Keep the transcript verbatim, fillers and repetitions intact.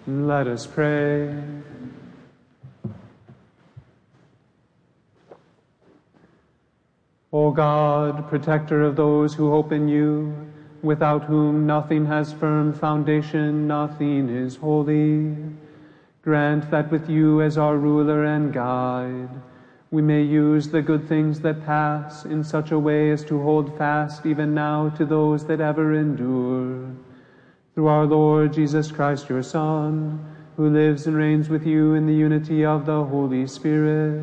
Let us pray. O God, protector of those who hope in you, without whom nothing has firm foundation, nothing is holy, grant that with you as our ruler and guide, we may use the good things that pass in such a way as to hold fast even now to those that ever endure. Through our Lord Jesus Christ, your Son, who lives and reigns with you in the unity of the Holy Spirit,